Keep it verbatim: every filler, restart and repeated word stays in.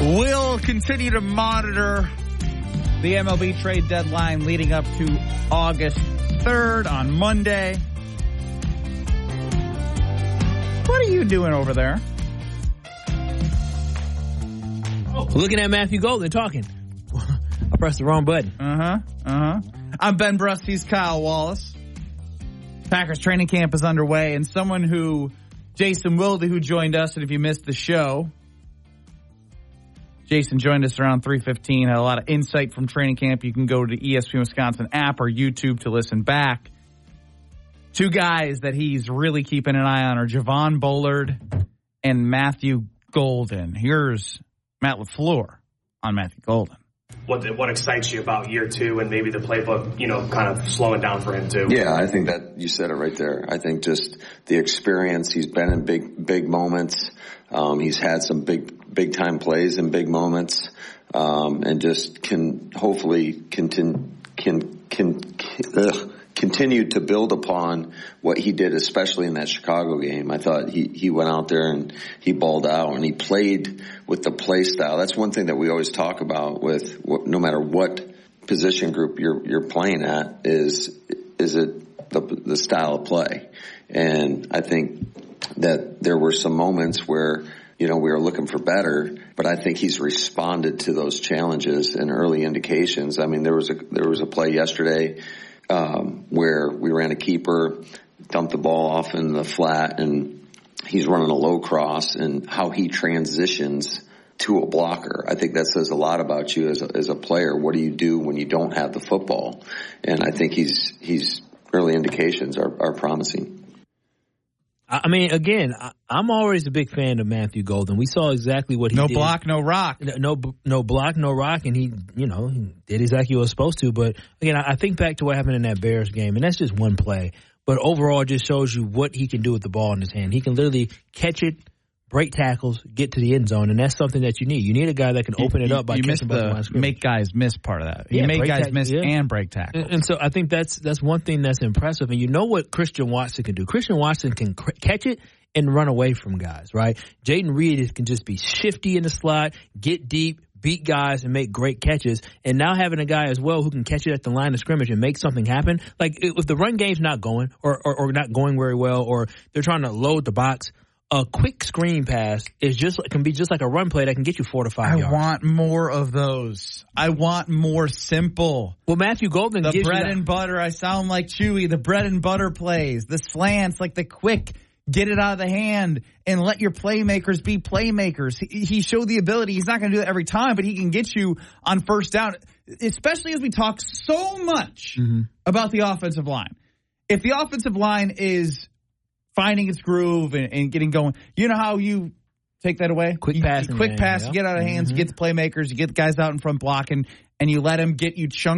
We'll continue to monitor the M L B trade deadline leading up to August third on Monday. What are you doing over there? Oh, looking at Matthew Golden talking. I pressed the wrong button. Uh-huh, uh-huh. I'm Ben Brust. He's Kyle Wallace. Packers training camp is underway, and someone who, Jason Wilde, who joined us, and if you missed the show, Jason joined us around three fifteen, had a lot of insight from training camp. You can go to the E S P N Wisconsin app or YouTube to listen back. Two guys that he's really keeping an eye on are Javon Bullard and Matthew Golden. Here's Matt LaFleur on Matthew Golden. What what excites you about year two and maybe the playbook, you know, kind of slowing down for him too? Yeah, I think that you said it right there. I think just the experience. He's been in big big moments. Um, he's had some big big time plays in big moments, um, and just can hopefully continue can can. Ugh. Continued to build upon what he did, especially in that Chicago game. I thought he, he went out there and he balled out and he played with the play style. That's one thing that we always talk about with what, no matter what position group you're, you're playing at is, is it the, the style of play. And I think that there were some moments where, you know, we were looking for better, but I think he's responded to those challenges and early indications. I mean, there was a, there was a play yesterday Um, where we ran a keeper, dumped the ball off in the flat, and he's running a low cross, and how he transitions to a blocker. I think that says a lot about you as a, as a player. What do you do when you don't have the football? And I think he's he's early indications are, are promising. I mean, again, I'm always a big fan of Matthew Golden. We saw exactly what he no did. No block, no rock. No, no block, no rock, and he, you know, he did exactly what he was supposed to. But, again, I think back to what happened in that Bears game, and that's just one play. But overall, it just shows you what he can do with the ball in his hand. He can literally catch it, break tackles, get to the end zone, and that's something that you need. You need a guy that can open you, it up by you catching the line of scrimmage. Make guys miss part of that. Yeah, you make guys tack- miss yeah. and break tackles. And, and so I think that's that's one thing that's impressive. And you know what Christian Watson can do? Christian Watson can cr- catch it and run away from guys, right? Jaden Reed can just be shifty in the slot, get deep, beat guys, and make great catches. And now having a guy as well who can catch it at the line of scrimmage and make something happen. Like, if the run game's not going or, or, or not going very well, or they're trying to load the box, a quick screen pass is just can be just like a run play that can get you four to five I yards. I want more of those. I want more simple. Well, Matthew Golden the gives bread you that. and butter. I sound like Chewy. The bread and butter plays, the slants, like the quick. Get it out of the hand and let your playmakers be playmakers. He, he showed the ability. He's not going to do that every time, but he can get you on first down, especially as we talk so much mm-hmm. about the offensive line. If the offensive line is finding its groove and, and getting going, you know how you take that away? Quick you, pass. Quick pass, yeah. you get out of hands, mm-hmm. you get the playmakers, you get the guys out in front blocking, and you let them get you chunk